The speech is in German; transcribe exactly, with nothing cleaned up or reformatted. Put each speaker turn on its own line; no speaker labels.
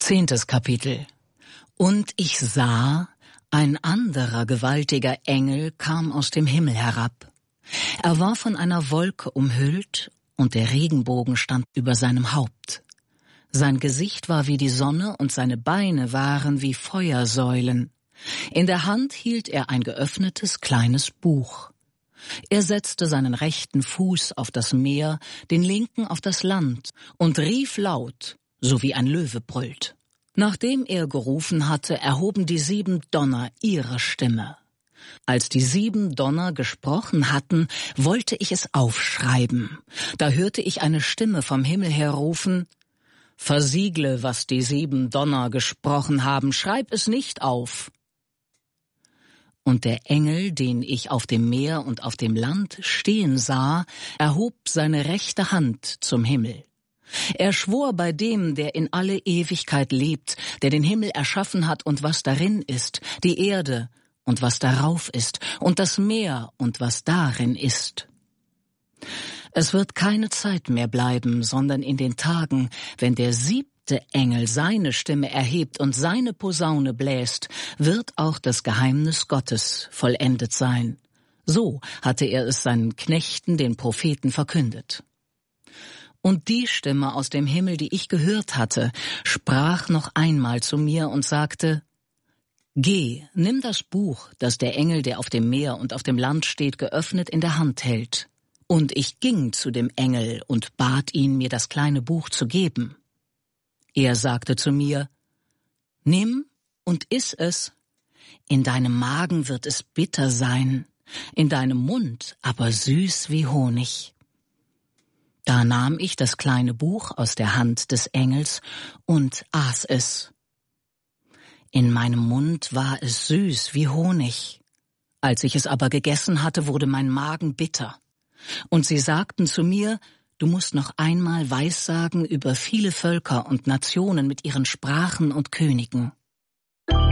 Zehntes Kapitel. Und ich sah, ein anderer gewaltiger Engel kam aus dem Himmel herab. Er war von einer Wolke umhüllt, und der Regenbogen stand über seinem Haupt. Sein Gesicht war wie die Sonne, und seine Beine waren wie Feuersäulen. In der Hand hielt er ein geöffnetes kleines Buch. Er setzte seinen rechten Fuß auf das Meer, den linken auf das Land, und rief laut, so wie ein Löwe brüllt. Nachdem er gerufen hatte, erhoben die sieben Donner ihre Stimme. Als die sieben Donner gesprochen hatten, wollte ich es aufschreiben. Da hörte ich eine Stimme vom Himmel her rufen: »Versiegle, was die sieben Donner gesprochen haben, schreib es nicht auf.« Und der Engel, den ich auf dem Meer und auf dem Land stehen sah, erhob seine rechte Hand zum Himmel. Er schwor bei dem, der in alle Ewigkeit lebt, der den Himmel erschaffen hat und was darin ist, die Erde und was darauf ist, und das Meer und was darin ist. Es wird keine Zeit mehr bleiben, sondern in den Tagen, wenn der siebte Engel seine Stimme erhebt und seine Posaune bläst, wird auch das Geheimnis Gottes vollendet sein. So hatte er es seinen Knechten, den Propheten, verkündet. Und die Stimme aus dem Himmel, die ich gehört hatte, sprach noch einmal zu mir und sagte: Geh, nimm das Buch, das der Engel, der auf dem Meer und auf dem Land steht, geöffnet in der Hand hält. Und ich ging zu dem Engel und bat ihn, mir das kleine Buch zu geben. Er sagte zu mir: Nimm und iss es. In deinem Magen wird es bitter sein, in deinem Mund aber süß wie Honig. Da nahm ich das kleine Buch aus der Hand des Engels und aß es. In meinem Mund war es süß wie Honig. Als ich es aber gegessen hatte, wurde mein Magen bitter. Und sie sagten zu mir: Du musst noch einmal Weissagen über viele Völker und Nationen mit ihren Sprachen und Königen.